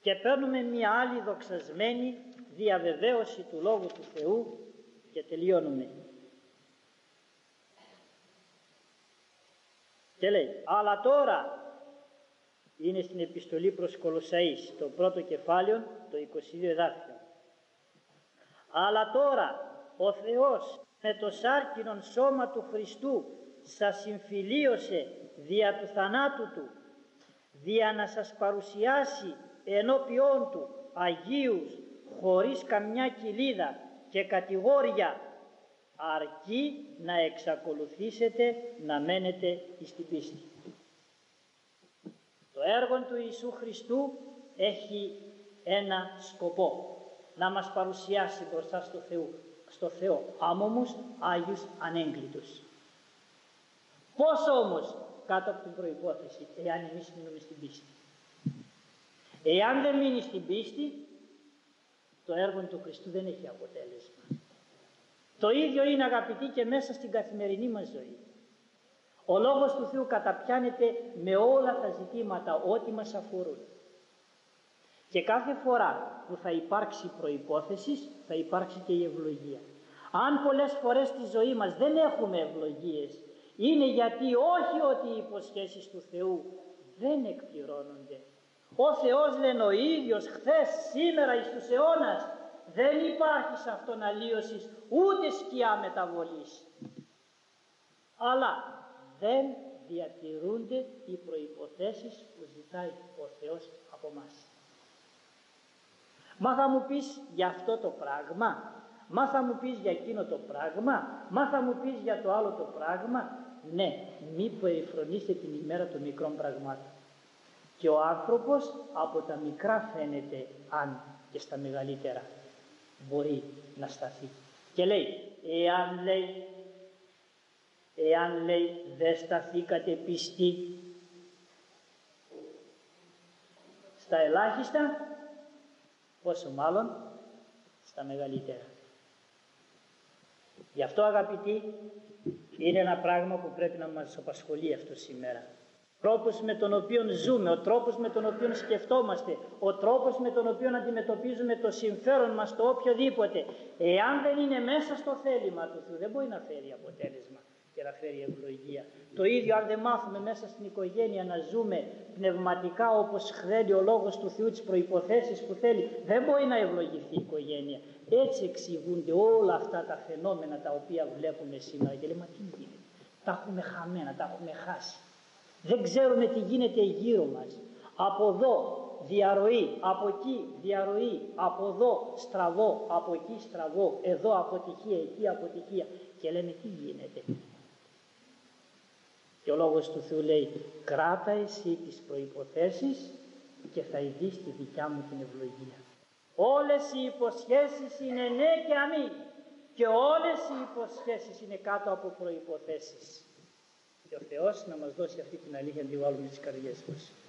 Και παίρνουμε μια άλλη δοξασμένη διαβεβαίωση του Λόγου του Θεού και τελειώνουμε. Και λέει, αλλά τώρα, είναι στην επιστολή προς Κολοσσαείς, το πρώτο κεφάλαιο, το 22 εδάφιο. Αλλά τώρα ο Θεός με το σάρκινον σώμα του Χριστού σας συμφιλίωσε δια του θανάτου Του, δια να σας παρουσιάσει ενώπιόν Του Αγίους, χωρίς καμιά κοιλίδα και κατηγόρια, αρκεί να εξακολουθήσετε να μένετε στην πίστη. Το έργο του Ιησού Χριστού έχει ένα σκοπό, να μας παρουσιάσει μπροστά στο Θεό άμωμους, Άγιους, ανέγκλητους. Πώς όμως? Κάτω από την προϋπόθεση, εάν εμείς μείνουμε στην πίστη. Εάν δεν μείνει στην πίστη, το έργο του Χριστού δεν έχει αποτέλεσμα. Το ίδιο είναι, αγαπητοί, και μέσα στην καθημερινή μας ζωή. Ο Λόγος του Θεού καταπιάνεται με όλα τα ζητήματα ό,τι μας αφορούν. Και κάθε φορά που θα υπάρξει προϋπόθεση, θα υπάρξει και η ευλογία. Αν πολλές φορές στη ζωή μας δεν έχουμε ευλογίες, είναι γιατί όχι ότι οι υποσχέσεις του Θεού δεν εκπληρώνονται. Ο Θεός, λένε, ο ίδιος χθες, σήμερα, εις τους αιώνας, δεν υπάρχει σε αυτόν αλλίωσης ούτε σκιά μεταβολής. Αλλά δεν διατηρούνται οι προϋποθέσεις που ζητάει ο Θεός από μας. Μα θα μου πεις για αυτό το πράγμα, μα θα μου πεις για εκείνο το πράγμα, μα θα μου πεις για το άλλο το πράγμα. Ναι, μη περιφρονείστε την ημέρα των μικρών πραγμάτων. Και ο άνθρωπος από τα μικρά φαίνεται, αν και στα μεγαλύτερα μπορεί να σταθεί. Και λέει, εάν λέει δεν σταθήκατε πιστοί στα ελάχιστα, πόσο μάλλον στα μεγαλύτερα. Γι' αυτό, αγαπητοί, είναι ένα πράγμα που πρέπει να μας απασχολεί αυτό σήμερα. Ο τρόπος με τον οποίο ζούμε, ο τρόπος με τον οποίο σκεφτόμαστε, ο τρόπος με τον οποίο αντιμετωπίζουμε το συμφέρον μας, το οποιοδήποτε, εάν δεν είναι μέσα στο θέλημα του Θεού, δεν μπορεί να φέρει αποτέλεσμα και να φέρει ευλογία. Το ίδιο αν δεν μάθουμε μέσα στην οικογένεια να ζούμε πνευματικά όπως θέλει ο Λόγος του Θεού, τις προϋποθέσεις που θέλει, δεν μπορεί να ευλογηθεί η οικογένεια. Έτσι εξηγούνται όλα αυτά τα φαινόμενα τα οποία βλέπουμε σήμερα και λέμε, μα τι γίνεται, τα έχουμε χαμένα, τα έχουμε χάσει. Δεν ξέρουμε τι γίνεται γύρω μας. Από εδώ διαρροή, από εκεί διαρροή, από εδώ στραβό, από εκεί στραβό, εδώ αποτυχία, εκεί αποτυχία. Και λέμε, τι γίνεται. Και ο Λόγος του Θεού λέει, κράτα εσύ τις προϋποθέσεις και θα ειδείς τη δικιά μου την ευλογία. Όλες οι υποσχέσεις είναι ναι και αμήν. Και όλες οι υποσχέσεις είναι κάτω από προϋποθέσεις. Και ο Θεός να μας δώσει αυτή την αλήθεια να τη βάλουμε στις καρδιές μας.